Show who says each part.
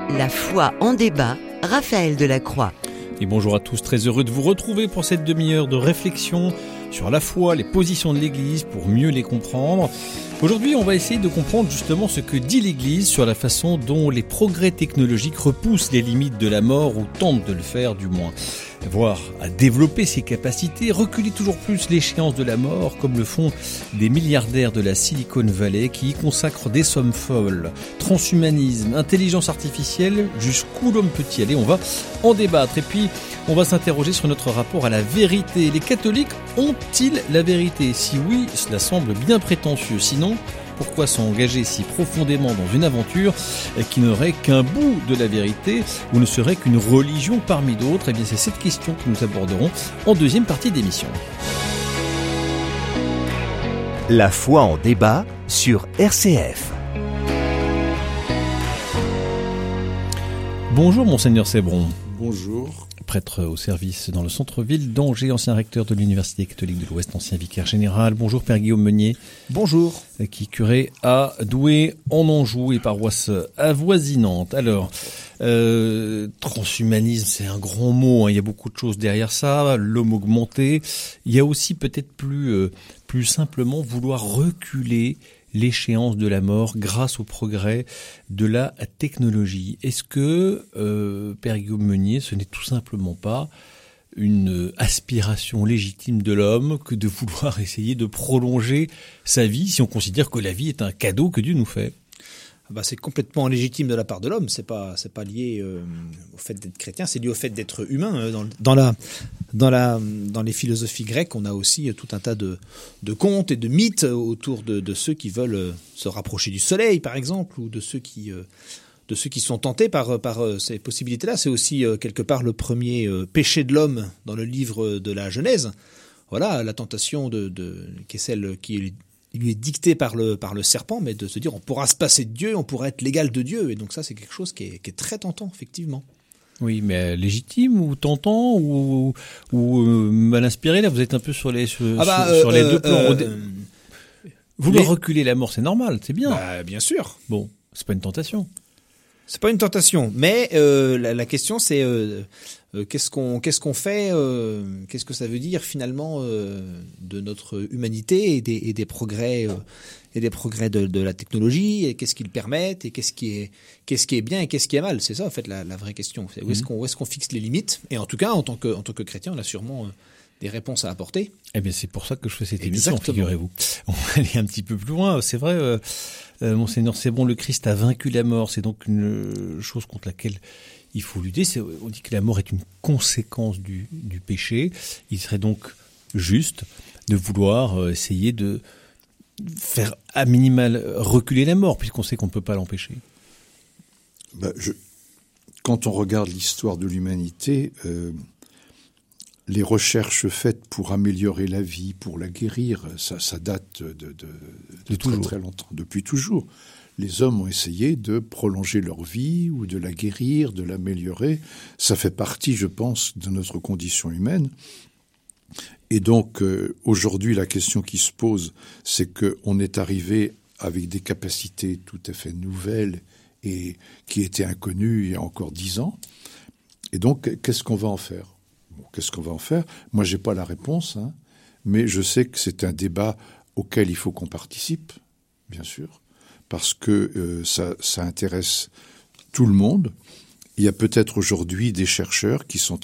Speaker 1: La foi en débat, Raphaël Delacroix.
Speaker 2: Et bonjour à tous, très heureux de vous retrouver pour cette demi-heure de réflexion sur la foi, les positions de l'Église pour mieux les comprendre. Aujourd'hui, on va essayer de comprendre justement ce que dit l'Église sur la façon dont les progrès technologiques repoussent les limites de la mort ou tentent de le faire du moins. Voire à développer ses capacités, reculer toujours plus l'échéance de la mort comme le font des milliardaires de la Silicon Valley qui y consacrent des sommes folles. Transhumanisme, intelligence artificielle, jusqu'où l'homme peut-il aller? On va en débattre et puis on va s'interroger sur notre rapport à la vérité. Les catholiques ont-ils la vérité? Si oui, cela semble bien prétentieux. Sinon, pourquoi s'engager si profondément dans une aventure qui n'aurait qu'un bout de la vérité ou ne serait qu'une religion parmi d'autres? Eh bien, c'est cette question que nous aborderons en deuxième partie d'émission.
Speaker 3: La foi en débat sur RCF.
Speaker 2: Bonjour Monseigneur Sébron.
Speaker 4: Bonjour.
Speaker 2: Prêtre au service dans le centre-ville d'Angers, ancien recteur de l'Université catholique de l'Ouest, ancien vicaire général. Bonjour Père Guillaume Meunier.
Speaker 5: Bonjour.
Speaker 2: Qui curé à Douai en Anjou et paroisse avoisinante. Alors, transhumanisme, c'est un grand mot, hein. Il y a beaucoup de choses derrière ça. L'homme augmenté. Il y a aussi peut-être plus simplement vouloir reculer l'échéance de la mort grâce au progrès de la technologie. Est-ce que, Père Guillaume Meunier, ce n'est tout simplement pas une aspiration légitime de l'homme que de vouloir essayer de prolonger sa vie si on considère que la vie est un cadeau que Dieu nous fait?
Speaker 5: C'est complètement légitime de la part de l'homme. C'est pas lié au fait d'être chrétien, c'est lié au fait d'être humain. Dans les philosophies grecques, on a aussi tout un tas de contes et de mythes autour de ceux qui veulent se rapprocher du soleil, par exemple, ou de ceux qui sont tentés par ces possibilités-là. C'est aussi quelque part le premier péché de l'homme dans le livre de la Genèse. Voilà, la tentation qui est celle qui lui est dictée par le serpent, mais de se dire on pourra se passer de Dieu, on pourra être l'égal de Dieu. Et donc ça, c'est quelque chose qui est très tentant, effectivement.
Speaker 2: Oui, mais légitime ou tentant ou mal inspiré? Là, vous êtes un peu sur les deux plans. Vouloir reculer la mort, c'est normal, c'est bien.
Speaker 5: Bien sûr.
Speaker 2: Bon, c'est pas une tentation.
Speaker 5: C'est pas une tentation, mais la question c'est qu'est-ce qu'on fait, qu'est-ce que ça veut dire finalement de notre humanité et des progrès de la technologie, et qu'est-ce qu'ils permettent et qu'est-ce qui est bien et qu'est-ce qui est mal. C'est ça en fait la vraie question. Où est-ce qu'on fixe les limites? Et en tout cas en tant que chrétien, on a sûrement des réponses à apporter.
Speaker 2: Eh bien, c'est pour ça que je fais cette émission, figurez-vous. On va aller un petit peu plus loin. C'est vrai, Monseigneur Sébron, le Christ a vaincu la mort. C'est donc une chose contre laquelle il faut lutter. On dit que la mort est une conséquence du péché. Il serait donc juste de vouloir essayer de faire à minimal reculer la mort, puisqu'on sait qu'on ne peut pas l'empêcher.
Speaker 4: Quand on regarde l'histoire de l'humanité, les recherches faites pour améliorer la vie, pour la guérir, ça date de très très longtemps, depuis toujours. Les hommes ont essayé de prolonger leur vie ou de la guérir, de l'améliorer. Ça fait partie, je pense, de notre condition humaine. Et donc, aujourd'hui, la question qui se pose, c'est qu'on est arrivé avec des capacités tout à fait nouvelles et qui étaient inconnues il y a encore 10 ans. Et donc, qu'est-ce qu'on va en faire? Qu'est-ce qu'on va en faire? Moi, j'ai pas la réponse, mais je sais que c'est un débat auquel il faut qu'on participe, bien sûr, parce que ça intéresse tout le monde. Il y a peut-être aujourd'hui des chercheurs qui sont